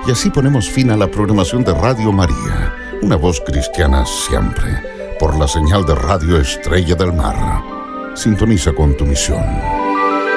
Y así ponemos fin a la programación de Radio María, una voz cristiana siempre, por la señal de Radio Estrella del Mar. Sintoniza con tu misión.